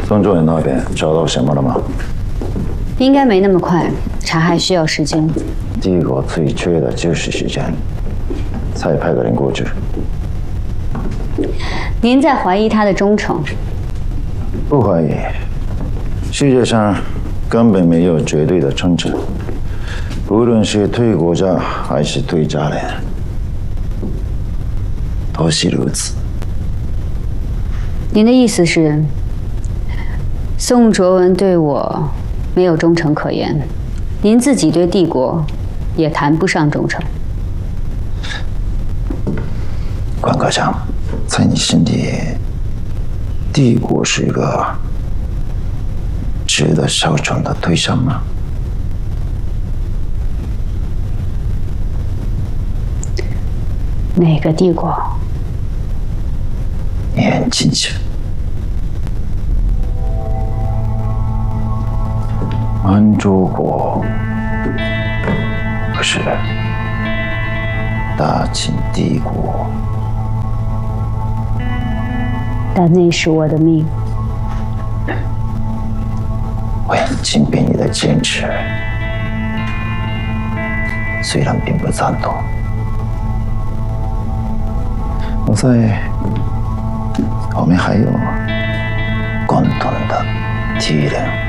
宋主任那边找到什么了吗？ 应该没那么快，查还需要时间。 帝国最缺的就是时间，才派个人过去。 您在怀疑他的忠诚？ 不怀疑，世界上根本没有绝对的忠诚，无论是对国家还是对家人，都是如此。 您的意思是，宋卓文对我没有忠诚可言，您自己对帝国也谈不上忠诚。 关科长，在你心里，帝国是一个值得效忠的对象吗？ 哪个帝国？ 年轻些。满洲国不是大清帝国， 但那是我的命。 我很钦佩你的坚持，虽然并不赞同。好在我们还有共同的敌人。